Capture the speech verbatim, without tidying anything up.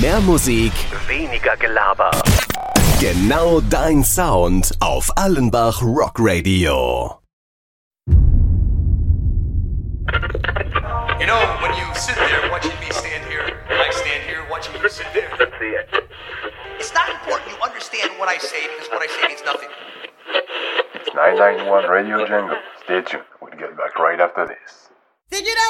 Mehr Musik, weniger Gelaber. Genau dein Sound auf Allenbach Rock Radio. You know, when you sit there watching me stand here, I stand here watching you sit there. It's not important you understand what I say because what I say means nothing. It's nine ninety-one Radio Jungle. Stay tuned. We'll get back right after this. Figure it out.